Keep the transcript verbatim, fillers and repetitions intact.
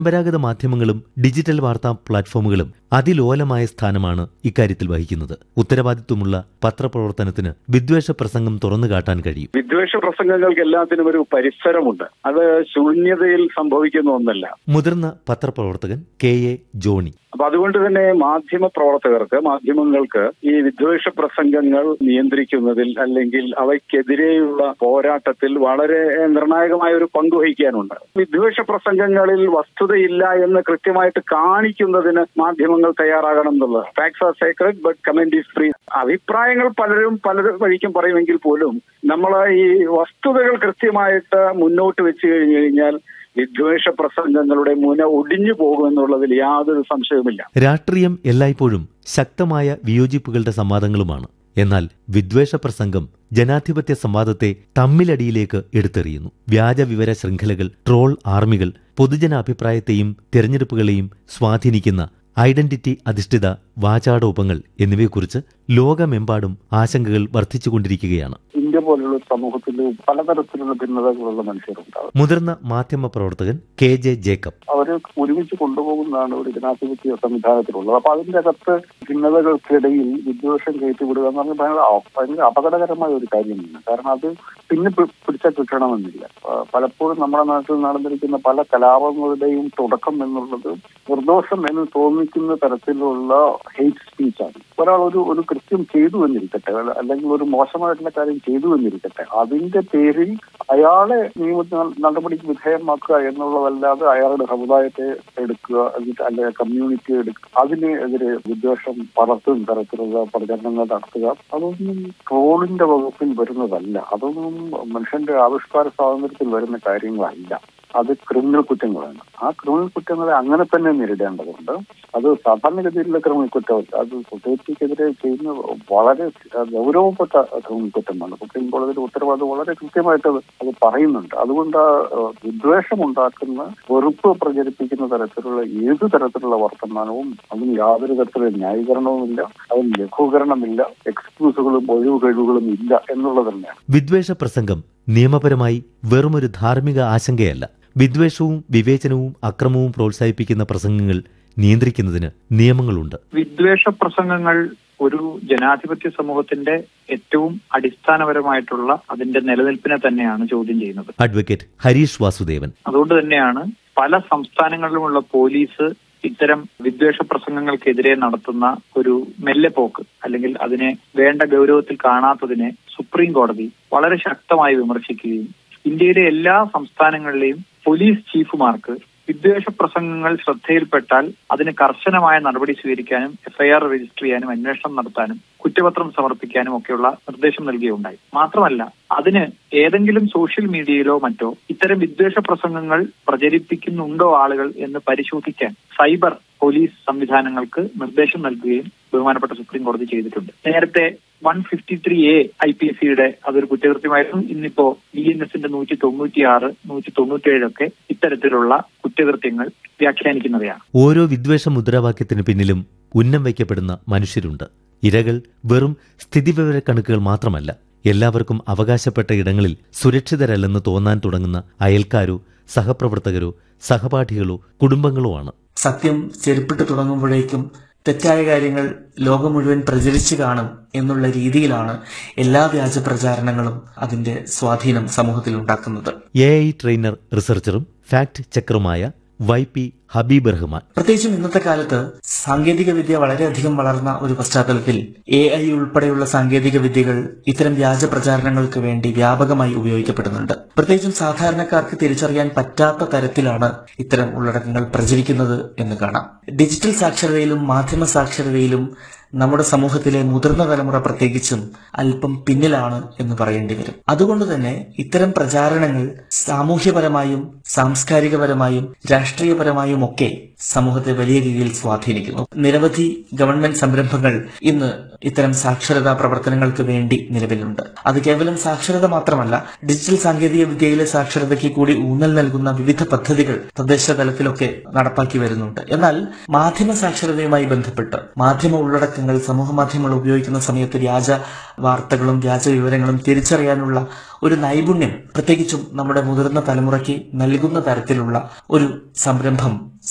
പരമ്പരാഗത മാധ്യമങ്ങളും ഡിജിറ്റൽ വാർത്താ പ്ലാറ്റ്ഫോമുകളും അതിലോലമായ സ്ഥാനമാണ് ഇക്കാര്യത്തിൽ വഹിക്കുന്നത്. ഉത്തരവാദിത്വമുള്ള പത്രപ്രവർത്തനത്തിന് വിദ്വേഷ പ്രസംഗം തുറന്നുകാട്ടാൻ കഴിയും. വിദ്വേഷ പ്രസംഗങ്ങൾക്ക് എല്ലാത്തിനും ഒരു പരിസരമുണ്ട്. അത് ശൂന്യതയിൽ സംഭവിക്കുന്ന ഒന്നല്ല. മുതിർന്ന പത്രപ്രവർത്തകൻ കെ എ ജോണി. അപ്പൊ അതുകൊണ്ട് തന്നെ മാധ്യമ പ്രവർത്തകർക്ക്, മാധ്യമങ്ങൾക്ക് ഈ വിദ്വേഷ പ്രസംഗങ്ങൾ നിയന്ത്രിക്കുന്നതിൽ അല്ലെങ്കിൽ അവയ്ക്കെതിരെയുള്ള പോരാട്ടത്തിൽ വളരെ നിർണായകമായ ഒരു പങ്ക് വഹിക്കാനുണ്ട്. വിദ്വേഷ പ്രസംഗങ്ങളിൽ വസ്തുതയില്ല എന്ന് കൃത്യമായിട്ട് കാണിക്കുന്നതിന് മാധ്യമങ്ങൾ തയ്യാറാകണം എന്നുള്ളത്. Facts R Sacred but comment is free. അഭിപ്രായങ്ങൾ പലരും പല വഴിക്കും പറയുമെങ്കിൽ പോലും നമ്മൾ ഈ വസ്തുതകൾ കൃത്യമായിട്ട് മുന്നോട്ട് വെച്ച് കഴിഞ്ഞു കഴിഞ്ഞാൽ വിദ്വേഷ പ്രസംഗങ്ങളുടെ മുന ഒടിഞ്ഞു പോകുമെന്നുള്ളതിൽ യാതൊരു സംശയവുമില്ല. രാഷ്ട്രീയം എല്ലായ്പ്പോഴും ശക്തമായ വിയോജിപ്പുകളുടെ സംവാദങ്ങളുമാണ്. എന്നാൽ വിദ്വേഷ പ്രസംഗം ജനാധിപത്യ സംവാദത്തെ തമ്മിലടിയിലേക്ക് എടുത്തെറിയുന്നു. വ്യാജ വിവര ശൃംഖലകൾ, ട്രോൾ ആർമികൾ പൊതുജനാഭിപ്രായത്തെയും തെരഞ്ഞെടുപ്പുകളെയും സ്വാധീനിക്കുന്ന ഐഡന്റിറ്റി അധിഷ്ഠിത വാചാടോപങ്ങൾ എന്നിവയെക്കുറിച്ച് ലോകമെമ്പാടും ആശങ്കകൾ വർദ്ധിച്ചുകൊണ്ടിരിക്കുകയാണ്. ഇന്ത്യ പോലുള്ള സമൂഹത്തിൽ പലതരത്തിലുള്ള ഭിന്നതകളുള്ള മനുഷ്യരുണ്ടാവും. മുതിർന്ന മാധ്യമ പ്രവർത്തകൻ കെ ജെ ജേക്കബ്. അവരെ ഒരുമിച്ച് കൊണ്ടുപോകുന്നതാണ് ഒരു ജനാധിപത്യ സംവിധാനത്തിലുള്ളത്. അപ്പൊ അതിന്റെ അകത്ത് ഭിന്നതകൾക്കിടയിൽ വിദ്വേഷം കയറ്റിവിടുക എന്ന് പറഞ്ഞാൽ ഭയങ്കര ഭയങ്കര അപകടകരമായ ഒരു കാര്യമാണ്. കാരണം അത് പിന്നെ പിടിച്ചാൽ കിട്ടണമെന്നില്ല. പലപ്പോഴും നമ്മുടെ നാട്ടിൽ നടന്നിരിക്കുന്ന പല കലാപങ്ങളുടെയും തുടക്കം എന്നുള്ളത് നിർദോഷം എന്ന് തോന്നിക്കുന്ന തരത്തിലുള്ള ഹെയ്റ്റ് സ്പീച്ചാണ്. ഒരാൾ ഒരു ഒരു കൃത്യം ചെയ്തു എന്നിരിക്കട്ടെ, അല്ലെങ്കിൽ ഒരു മോശമായിട്ടുള്ള കാര്യം ചെയ്തു എന്നിരിക്കട്ടെ, അതിന്റെ പേരിൽ അയാളെ നിയമ നടപടിക്ക് വിധേയമാക്കുക എന്നുള്ളതല്ലാതെ അയാളുടെ സമുദായത്തെ എടുക്കുക, എന്നിട്ട് അല്ലെങ്കിൽ കമ്മ്യൂണിറ്റിയെ എടുക്കുക, അതിനെതിരെ വിദ്വേഷം പടർത്തുന്ന തരത്തിലുള്ള പ്രചരണങ്ങൾ നടത്തുക, അതൊന്നും ട്രോളിന്റെ വകുപ്പിൽ വരുന്നതല്ല. അതൊന്നും മനുഷ്യന്റെ ആവിഷ്കാര സ്വാതന്ത്ര്യത്തിൽ വരുന്ന കാര്യങ്ങളല്ല. അത് ക്രിമിനൽ കുറ്റങ്ങളാണ്. ആ ക്രിമിനൽ കുറ്റങ്ങളെ അങ്ങനെ തന്നെ നേരിടേണ്ടതുണ്ട്. അത് സാധാരണഗതിയിലുള്ള ക്രിമിനൽ കുറ്റം, അത് സൊസൈറ്റിക്കെതിരെ ചെയ്യുന്ന വളരെ ഗൗരവപ്പെട്ട ക്രിമിനൽ കുറ്റമാണ്. സുപ്രീം കോടതിയുടെ ഉത്തരവാദിത്വം വളരെ കൃത്യമായിട്ട് അത് പറയുന്നുണ്ട്. അതുകൊണ്ട് വിദ്വേഷമുണ്ടാക്കുന്ന, വെറുപ്പ് പ്രചരിപ്പിക്കുന്ന തരത്തിലുള്ള ഏത് തരത്തിലുള്ള വർത്തമാനവും അതിന് യാതൊരു തരത്തിലുള്ള ന്യായീകരണവുമില്ല, അതിന് ലഘൂകരണമില്ല, എക്സ്ക്യൂസുകളും ഒഴിവ് കഴിവുകളും ഇല്ല എന്നുള്ളത് തന്നെയാണ്. വിദ്വേഷ പ്രസംഗം നിയമപരമായി വെറുമൊരു ധാർമ്മിക ആശങ്കയല്ല. വിദ്വേഷവും വിവേചനവും അക്രമവും പ്രോത്സാഹിപ്പിക്കുന്ന പ്രസംഗങ്ങൾ നിയന്ത്രിക്കുന്നതിന് നിയമങ്ങളുണ്ട്. വിദ്വേഷ പ്രസംഗങ്ങൾ ഒരു ജനാധിപത്യ സമൂഹത്തിന്റെ ഏറ്റവും അടിസ്ഥാനപരമായിട്ടുള്ള അതിന്റെ നിലനിൽപ്പിനെ തന്നെയാണ് ചോദ്യം ചെയ്യുന്നത്. അഡ്വക്കേറ്റ് ഹരീഷ് വാസുദേവൻ. അതുകൊണ്ട് തന്നെയാണ് പല സംസ്ഥാനങ്ങളിലുമുള്ള പോലീസ് ഇത്തരം വിദ്വേഷ പ്രസംഗങ്ങൾക്കെതിരെ നടത്തുന്ന ഒരു മെല്ലെപ്പോക്ക് അല്ലെങ്കിൽ അതിനെ വേണ്ട ഗൗരവത്തിൽ കാണാത്തതിനെ സുപ്രീം കോടതി വളരെ ശക്തമായി വിമർശിക്കുകയും ഇന്ത്യയിലെ എല്ലാ സംസ്ഥാനങ്ങളിലെയും പോലീസ് ചീഫുമാർക്ക് വിദ്വേഷ പ്രസംഗങ്ങൾ ശ്രദ്ധയിൽപ്പെട്ടാൽ അതിന് കർശനമായ നടപടി സ്വീകരിക്കാനും എഫ്ഐആർ രജിസ്റ്റർ ചെയ്യാനും അന്വേഷണം നടത്താനും കുറ്റപത്രം സമർപ്പിക്കാനും ഒക്കെയുള്ള നിർദ്ദേശം നൽകുകയുണ്ടായി. മാത്രമല്ല, അതിന് ഏതെങ്കിലും സോഷ്യൽ മീഡിയയിലോ മറ്റോ ഇത്തരം വിദ്വേഷ പ്രസംഗങ്ങൾ പ്രചരിപ്പിക്കുന്നുണ്ടോ ആളുകൾ എന്ന് പരിശോധിക്കാൻ സൈബർ പോലീസ് സംവിധാനങ്ങൾക്ക് നിർദ്ദേശം നൽകുകയും ബഹുമാനപ്പെട്ട സുപ്രീം കോടതി ചെയ്തിട്ടുണ്ട്. നേരത്തെ one fifty three A I P S സിയുടെ അതൊരു കുറ്റകൃത്യമായിരുന്നു. ഇന്നിപ്പോ ബി എൻ എസിന്റെ നൂറ്റി തൊണ്ണൂറ്റി ആറ് നൂറ്റി തൊണ്ണൂറ്റി ഏഴൊക്കെ ഇത്തരത്തിലുള്ള കുറ്റകൃത്യങ്ങൾ വ്യാഖ്യാനിക്കുന്നവയാണ്. ഓരോ വിദ്വേഷ മുദ്രാവാക്യത്തിന് പിന്നിലും ഉന്നം വയ്ക്കപ്പെടുന്ന മനുഷ്യരുണ്ട്. ഇരകൾ വെറും സ്ഥിതിവിവര കണക്കുകൾ മാത്രമല്ല, എല്ലാവർക്കും അവകാശപ്പെട്ട ഇടങ്ങളിൽ സുരക്ഷിതരല്ലെന്ന് തോന്നാൻ തുടങ്ങുന്ന അയൽക്കാരോ സഹപ്രവർത്തകരോ സഹപാഠികളോ കുടുംബങ്ങളോ ആണ്. സത്യം ചെരുപ്പിട്ട് തുടങ്ങുമ്പോഴേക്കും തെറ്റായ കാര്യങ്ങൾ ലോകം മുഴുവൻ പ്രചരിച്ചു കാണും എന്നുള്ള രീതിയിലാണ് എല്ലാ വ്യാജ പ്രചാരണങ്ങളും അതിന്റെ സ്വാധീനം സമൂഹത്തിൽ ഉണ്ടാക്കുന്നത്. A I trainer, റിസർച്ചറും fact ചെക്കറുമായ Y P Habib Rahman. പ്രത്യേകിച്ചും ഇന്നത്തെ കാലത്ത് സാങ്കേതിക വിദ്യ വളരെയധികം വളർന്ന ഒരു പശ്ചാത്തലത്തിൽ എ ഐ ഉൾപ്പെടെയുള്ള സാങ്കേതിക വിദ്യകൾ ഇത്തരം വ്യാജ പ്രചാരണങ്ങൾക്ക് വേണ്ടി വ്യാപകമായി ഉപയോഗിക്കപ്പെടുന്നുണ്ട്. പ്രത്യേകിച്ചും സാധാരണക്കാർക്ക് തിരിച്ചറിയാൻ പറ്റാത്ത തരത്തിലാണ് ഇത്തരം ഉള്ളടക്കങ്ങൾ പ്രചരിക്കുന്നത് എന്ന് കാണാം. ഡിജിറ്റൽ സാക്ഷരതയിലും മാധ്യമ സാക്ഷരതയിലും നമ്മുടെ സമൂഹത്തിലെ മുതിർന്ന തലമുറ പ്രത്യേകിച്ചും അല്പം പിന്നിലാണ് എന്ന് പറയേണ്ടി വരും. അതുകൊണ്ട് തന്നെ ഇത്തരം പ്രചാരണങ്ങൾ സാമൂഹ്യപരമായും സാംസ്കാരികപരമായും രാഷ്ട്രീയപരമായും ഒക്കെ സമൂഹത്തെ വലിയ രീതിയിൽ സ്വാധീനിക്കുന്നു. നിരവധി ഗവൺമെന്റ് സംരംഭങ്ങൾ ഇന്ന് ഇത്തരം സാക്ഷരതാ പ്രവർത്തനങ്ങൾക്ക് വേണ്ടി നിലവിലുണ്ട്. അത് കേവലം സാക്ഷരത മാത്രമല്ല, ഡിജിറ്റൽ സാങ്കേതിക വിദ്യയിലെ സാക്ഷരതയ്ക്ക് കൂടി ഊന്നൽ നൽകുന്ന വിവിധ പദ്ധതികൾ തദ്ദേശ തലത്തിലൊക്കെ നടപ്പാക്കി വരുന്നുണ്ട്. എന്നാൽ മാധ്യമ സാക്ഷരതയുമായി ബന്ധപ്പെട്ട് മാധ്യമ ഉള്ളടക്കങ്ങൾ, സമൂഹ മാധ്യമങ്ങൾ ഉപയോഗിക്കുന്ന സമയത്ത് വ്യാജ വാർത്തകളും വ്യാജ വിവരങ്ങളും തിരിച്ചറിയാനുള്ള ഒരു നൈപുണ്യം പ്രത്യേകിച്ചും നമ്മുടെ മുതിർന്ന തലമുറയ്ക്ക് നൽകുന്ന തരത്തിലുള്ള ഒരു സംരംഭം